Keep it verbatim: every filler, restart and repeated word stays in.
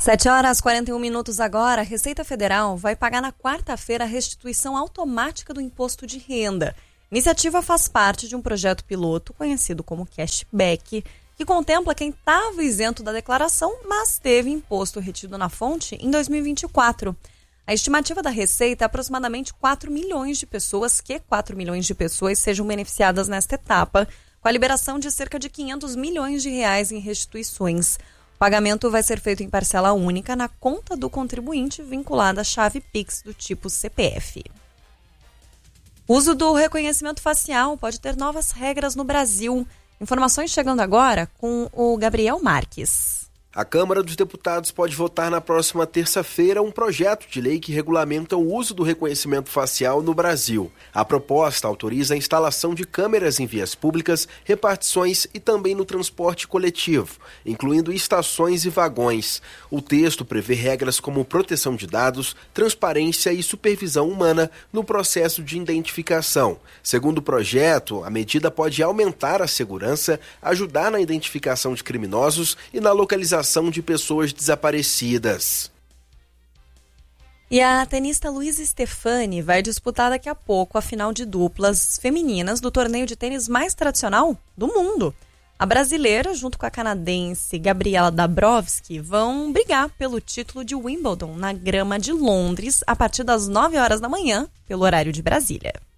sete horas e quarenta e um minutos agora. A Receita Federal vai pagar na quarta-feira a restituição automática do imposto de renda. A iniciativa faz parte de um projeto piloto conhecido como Cashback, que contempla quem estava isento da declaração, mas teve imposto retido na fonte em dois mil e vinte e quatro. A estimativa da Receita é aproximadamente quatro milhões de pessoas, que quatro milhões de pessoas sejam beneficiadas nesta etapa, com a liberação de cerca de quinhentos milhões de reais em restituições. O pagamento vai ser feito em parcela única na conta do contribuinte vinculada à chave Pix do tipo C P F. O uso do reconhecimento facial pode ter novas regras no Brasil. Informações chegando agora com o Gabriel Marques. A Câmara dos Deputados pode votar na próxima terça-feira um projeto de lei que regulamenta o uso do reconhecimento facial no Brasil. A proposta autoriza a instalação de câmeras em vias públicas, repartições e também no transporte coletivo, incluindo estações e vagões. O texto prevê regras como proteção de dados, transparência e supervisão humana no processo de identificação. Segundo o projeto, a medida pode aumentar a segurança, ajudar na identificação de criminosos e na localização de pessoas desaparecidas. E a tenista Luísa Stefani vai disputar daqui a pouco a final de duplas femininas do torneio de tênis mais tradicional do mundo. A brasileira, junto com a canadense Gabriela Dabrowski, vão brigar pelo título de Wimbledon na grama de Londres a partir das nove horas da manhã, pelo horário de Brasília.